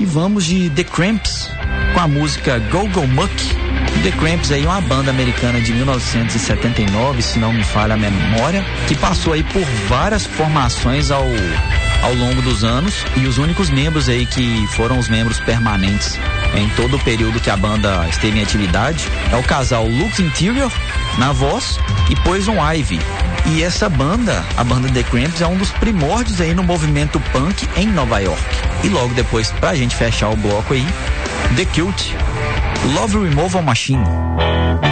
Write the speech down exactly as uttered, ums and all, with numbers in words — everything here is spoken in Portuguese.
E vamos de The Cramps com a música Go Go Muck. The Cramps aí é uma banda americana de mil novecentos e setenta e nove, se não me falha a memória, que passou aí por várias formações ao, ao longo dos anos, e os únicos membros aí que foram os membros permanentes em todo o período que a banda esteve em atividade é o casal Luke Interior na voz e Poison Ivy. E essa banda, a banda The Cramps, é um dos primórdios aí no movimento punk em Nova York. E logo depois, pra gente fechar o bloco aí, The Cult, Love Removal Machine.